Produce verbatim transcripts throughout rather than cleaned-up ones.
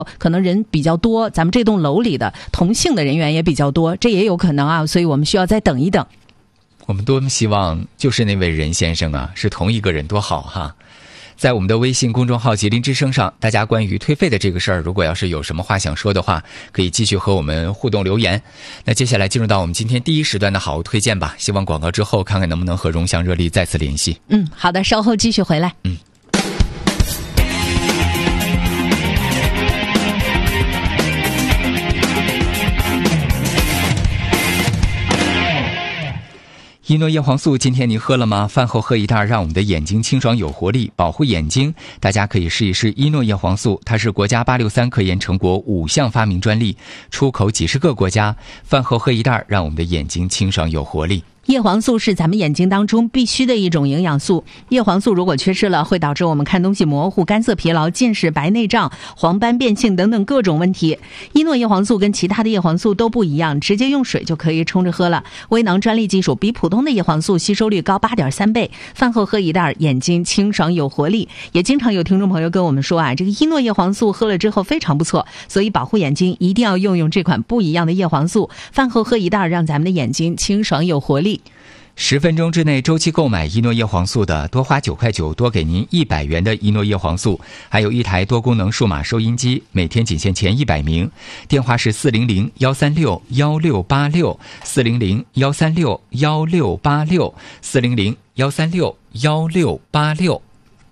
可能人比较多，咱们这栋楼里的同性的人员也比较多，这也有可能啊，所以我们需要再等一等。 我们多么希望就是那位任先生啊是同一个人，多好哈。在我们的微信公众号吉林之声上，大家关于退费的这个事儿，如果要是有什么话想说的话，可以继续和我们互动留言。那接下来进入到我们今天第一时段的好物推荐吧，希望广告之后看看能不能和荣祥热力再次联系。 嗯，好的，稍后继续回来。 嗯。伊诺叶黄素今天您喝了吗？饭后喝一袋，让我们的眼睛清爽有活力，保护眼睛。大家可以试一试伊诺叶黄素，它是国家八六三科研成果五项发明专利，出口几十个国家。饭后喝一袋，让我们的眼睛清爽有活力。 叶黄素是咱们眼睛当中必须的一种营养素，叶黄素如果缺失了，会导致我们看东西模糊、干涩疲劳、近视、白内障、黄斑变性等等各种问题。伊诺叶黄素跟其他的叶黄素都不一样，直接用水就可以冲着喝了，微囊专利技术，比普通的叶黄素吸收率高 八点三倍。饭后喝一袋，眼睛清爽有活力。也经常有听众朋友跟我们说啊，这个伊诺叶黄素喝了之后非常不错，所以保护眼睛一定要用用这款不一样的叶黄素。饭后喝一袋，让咱们的眼睛清爽有活力。 十分钟之内周期购买伊诺叶黄素的，多花九块九，多给您一百元的伊诺叶黄素，还有一台多功能数码收音机，每天仅限前一百名。电话是四零零幺三六幺六八六，四零零幺三六幺六八六，四零零幺三六幺六八六。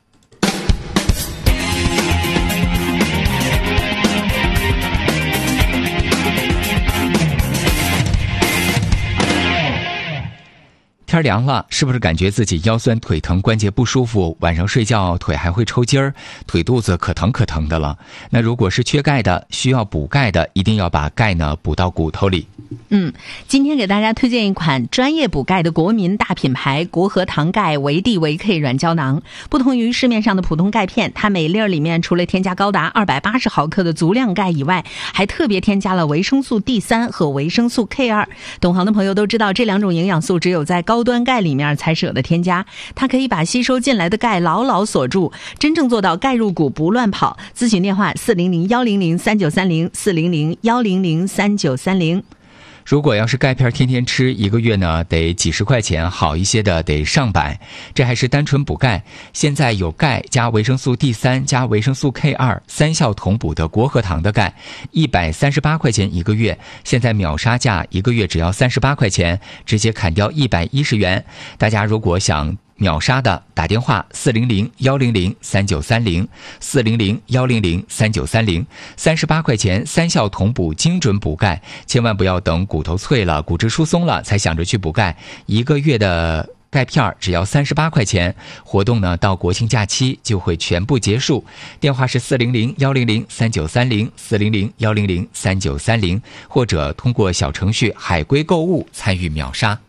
天凉了，是不是感觉自己腰酸腿疼关节不舒服，晚上睡觉腿还会抽筋儿，腿肚子可疼可疼的了？那如果是缺钙的，需要补钙的，一定要把钙呢补到骨头里。 嗯，今天给大家推荐一款专业补钙的国民大品牌国和堂钙维 D 维 K 软胶囊。不同于市面上的普通钙片，它每粒里面除了添加高达二百八十毫克的足量钙以外，还特别添加了维生素 D 三 和维生素 K 二。懂行的朋友都知道，这两种营养素只有在高端钙里面才舍得添加，它可以把吸收进来的钙牢牢锁住，真正做到钙入骨不乱跑。咨询电话四零零幺零零三九三零，四零零幺零零三九三零。 如果要是钙片天天吃，一个月呢得几十块钱，好一些的得上百。这还是单纯补钙，现在有钙加维生素 D 三 加维生素 K 二 三效同补的国和堂的钙，一百三十八块钱一个月，现在秒杀价一个月只要三十八块钱，直接砍掉一百一十元。大家如果想秒杀的，打电话四零零幺零零三九三零，四零零幺零零三九三零，三十八块钱三效同补精准补钙，千万不要等骨头脆了、骨质疏松了才想着去补钙，一个月的钙片只要三十八块钱，活动呢到国庆假期就会全部结束。电话是四零零幺零零三九三零，四零零幺零零三九三零，或者通过小程序海龟购物参与秒杀。